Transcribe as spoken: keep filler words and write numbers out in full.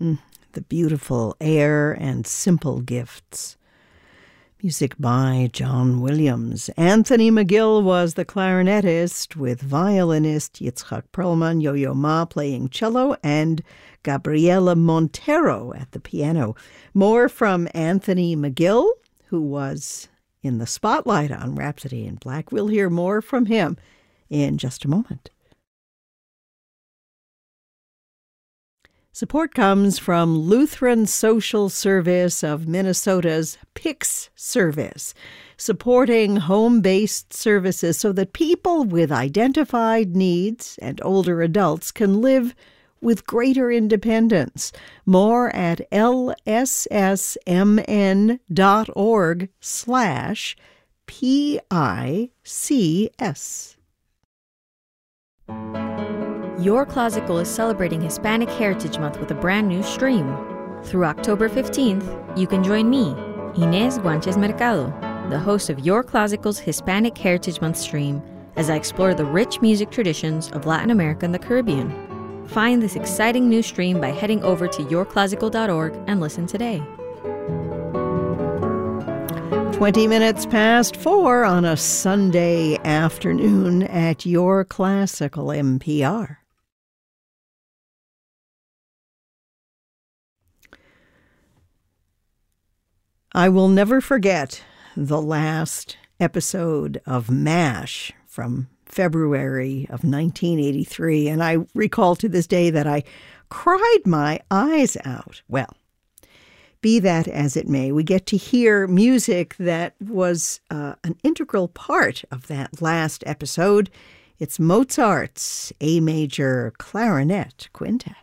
Mm, the beautiful air and simple gifts. Music by John Williams. Anthony McGill was the clarinetist, with violinist Yitzhak Perlman, Yo-Yo Ma playing cello, and Gabriela Montero at the piano. More from Anthony McGill, who was in the spotlight on Rhapsody in Black. We'll hear more from him in just a moment. Support comes from Lutheran Social Service of Minnesota's P I C S service, supporting home-based services so that people with identified needs and older adults can live with greater independence. More at lssmn.org slash P-I-C-S. Your Classical is celebrating Hispanic Heritage Month with a brand new stream. Through October fifteenth, you can join me, Inés Guanches Mercado, the host of Your Classical's Hispanic Heritage Month stream, as I explore the rich music traditions of Latin America and the Caribbean. Find this exciting new stream by heading over to your classical dot org and listen today. twenty minutes past four on a Sunday afternoon at Your Classical N P R. I will never forget the last episode of MASH from February of nineteen eighty-three, and I recall to this day that I cried my eyes out. Well, be that as it may, we get to hear music that was uh, an integral part of that last episode. It's Mozart's A Major Clarinet Quintet.